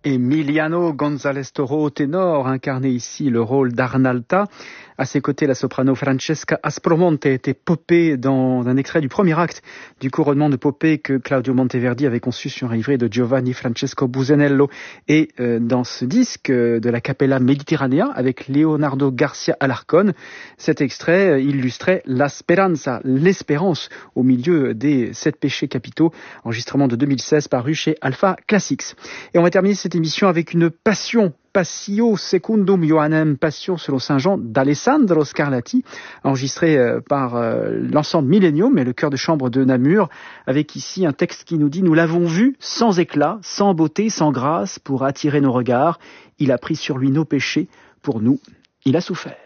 Emiliano González Toro, ténor, incarnait ici le rôle d'Arnalta. À ses côtés, la soprano Francesca Aspromonte était Popée dans un extrait du premier acte du couronnement de Popée que Claudio Monteverdi avait conçu sur un livret de Giovanni Francesco Busanello. Et dans ce disque de la Capella Mediterranea avec Leonardo Garcia Alarcón, cet extrait illustrait La Speranza, l'espérance au milieu des 7 péchés capitaux, enregistrement de 2016 paru chez Alpha Classics. Et on va terminer cette émission avec une passion, Passio Secundum Johannem, Passion selon Saint Jean d'Alessandro Scarlatti, enregistré par l'ensemble Millennium et le chœur de chambre de Namur, avec ici un texte qui nous dit: nous l'avons vu sans éclat, sans beauté, sans grâce, pour attirer nos regards. Il a pris sur lui nos péchés, pour nous, il a souffert.